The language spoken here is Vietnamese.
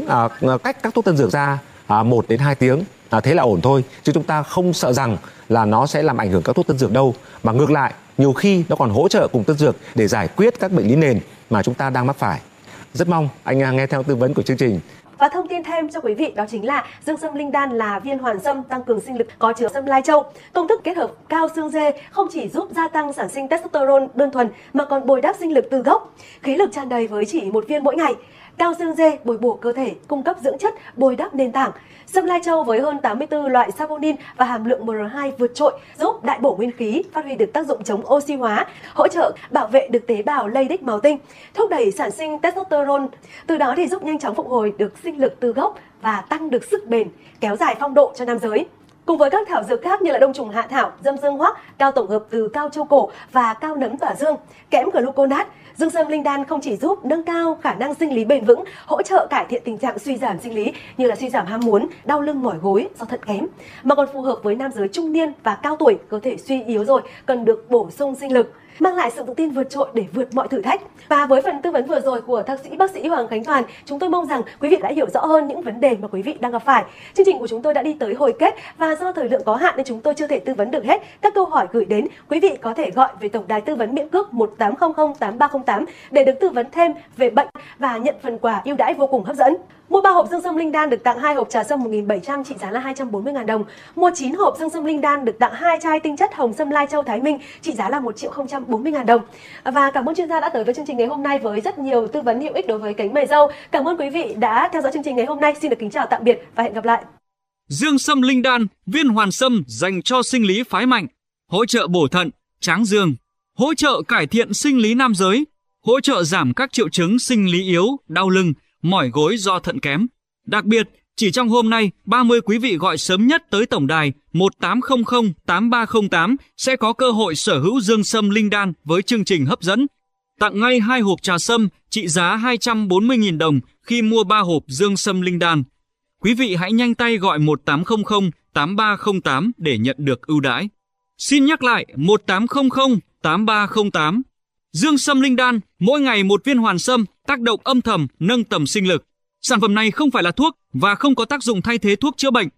cách các thuốc tân dược ra 1 đến 2 tiếng, thế là ổn thôi, chứ chúng ta không sợ rằng là nó sẽ làm ảnh hưởng các thuốc tân dược đâu, mà ngược lại nhiều khi nó còn hỗ trợ cùng tân dược để giải quyết các bệnh lý nền mà chúng ta đang mắc phải. Rất mong anh nghe theo tư vấn của chương trình. Và thông tin thêm cho quý vị đó chính là dương sâm linh đan là viên hoàn sâm tăng cường sinh lực có chứa sâm lai châu. Công thức kết hợp cao xương dê không chỉ giúp gia tăng sản sinh testosterone đơn thuần mà còn bồi đắp sinh lực từ gốc. Khí lực tràn đầy với chỉ 1 viên mỗi ngày. Cao xương dê bồi bổ cơ thể, cung cấp dưỡng chất, bồi đắp nền tảng. Sâm lai châu với hơn 84 loại saponin và hàm lượng MR2 vượt trội giúp đại bổ nguyên khí, phát huy được tác dụng chống oxy hóa, hỗ trợ bảo vệ được tế bào lây đích máu tinh, thúc đẩy sản sinh testosterone, từ đó thì giúp nhanh chóng phục hồi được sinh lực từ gốc và tăng được sức bền, kéo dài phong độ cho nam giới. Cùng với các thảo dược khác như là đông trùng hạ thảo, dâm dương hoắc, cao tổng hợp từ cao châu cổ và cao nấm tỏa dương, kẽm gluconat, dương sâm linh đan không chỉ giúp nâng cao khả năng sinh lý bền vững, hỗ trợ cải thiện tình trạng suy giảm sinh lý như là suy giảm ham muốn, đau lưng mỏi gối do thận kém, mà còn phù hợp với nam giới trung niên và cao tuổi, cơ thể suy yếu rồi, cần được bổ sung sinh lực, mang lại sự tự tin vượt trội để vượt mọi thử thách. Và với phần tư vấn vừa rồi của thạc sĩ bác sĩ Hoàng Khánh Toàn, chúng tôi mong rằng quý vị đã hiểu rõ hơn những vấn đề mà quý vị đang gặp phải. Chương trình của chúng tôi đã đi tới hồi kết và do thời lượng có hạn nên chúng tôi chưa thể tư vấn được hết các câu hỏi gửi đến. Quý vị có thể gọi về tổng đài tư vấn miễn cước 1800 8308 để được tư vấn thêm về bệnh và nhận phần quà ưu đãi vô cùng hấp dẫn. Mua 3 hộp dương sâm linh đan được tặng 2 hộp trà sâm 1.700 trị giá là 240.000 đồng. Mua 9 hộp dương sâm linh đan được tặng 2 chai tinh chất hồng sâm lai châu Thái Minh trị giá là 1.040.000 đồng. Và cảm ơn chuyên gia đã tới với chương trình ngày hôm nay với rất nhiều tư vấn hữu ích đối với cánh mày râu. Cảm ơn quý vị đã theo dõi chương trình ngày hôm nay. Xin được kính chào tạm biệt và hẹn gặp lại. Dương sâm linh đan, viên hoàn sâm dành cho sinh lý phái mạnh, hỗ trợ bổ thận, tráng dương, hỗ trợ cải thiện sinh lý nam giới, hỗ trợ giảm các triệu chứng sinh lý yếu, đau lưng, mỏi gối do thận kém. Đặc biệt, chỉ trong hôm nay, 30 quý vị gọi sớm nhất tới tổng đài 1800 8308 sẽ có cơ hội sở hữu dương sâm linh đan với chương trình hấp dẫn. Tặng ngay 2 hộp trà sâm trị giá 240.000 đồng khi mua 3 hộp dương sâm linh đan. Quý vị hãy nhanh tay gọi 1800 8308 để nhận được ưu đãi. Xin nhắc lại 1800 8308. Dương sâm linh đan, mỗi ngày 1 viên hoàn sâm, tác động âm thầm nâng tầm sinh lực. Sản phẩm này không phải là thuốc và không có tác dụng thay thế thuốc chữa bệnh.